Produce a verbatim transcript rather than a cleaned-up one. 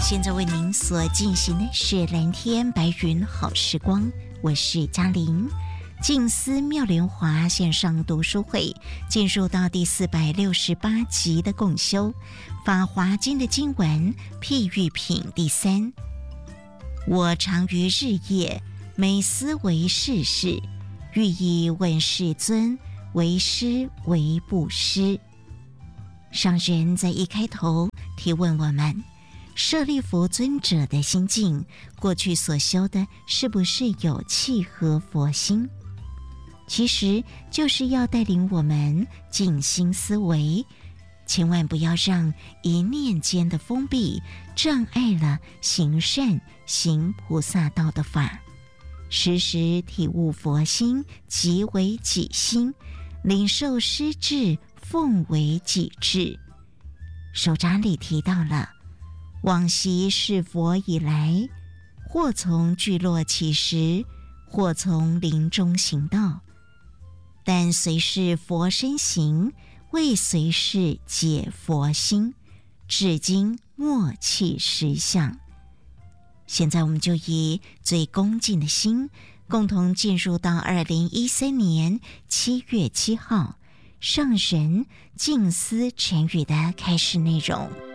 现在为您所进行的是蓝天白云好时光，我是嘉玲。静思妙莲华线上读书会进入到第四百六十八集的共修法华经的经文譬喻品第三。我常于日夜每思为世事，欲以问世尊为师为布施。上人在一开头提问我们，舍利弗尊者的心境，过去所修的是不是有契合佛心？其实就是要带领我们静心思维，千万不要让一念间的封闭障碍了行善行菩萨道的法，时时体悟佛心即为己心，领受师智奉为己智。手札里提到了往昔是佛以来，或从聚落起时，或从林中行道，但随是佛身行，未随是解佛心，至今默契实相。现在我们就以最恭敬的心，共同进入到二零一三年七月七号上人静思晨语的开示内容。